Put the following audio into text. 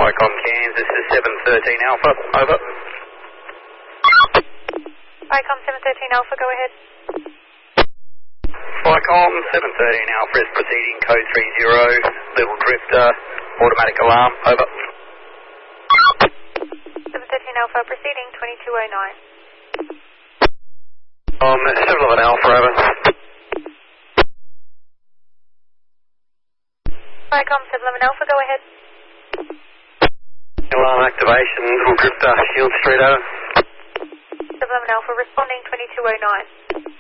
Icom Cairns, this is 713 Alpha, over. Icom 713 Alpha, go ahead. Icom 713 Alpha is proceeding, code 30, little drifter, automatic alarm, over. 713 Alpha, proceeding, 2209. 711 Alpha, over. Icom 711 Alpha, go ahead. Alarm activation, little drifter, Shield Street, over. 711 Alpha, responding, 2209.